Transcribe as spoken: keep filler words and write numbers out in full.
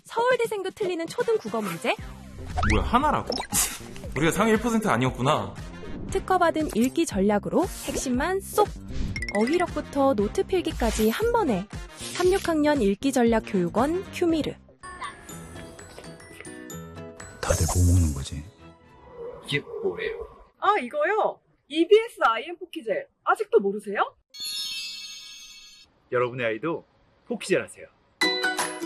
서울대생도 틀리는 초등 국어 문제? 뭐야, 하나라고? 우리가 상위 일 퍼센트 아니었구나. 특허받은 읽기 전략으로 핵심만 쏙! 어휘력부터 노트 필기까지 한 번에. 삼, 육 학년 읽기 전략 교육원 큐미르. 다들 뭐 먹는 거지? 이게 뭐예요? 아, 이거요? 이비에스 아이엠 포키젤. 아직도 모르세요? 여러분의 아이도 포키젤 하세요.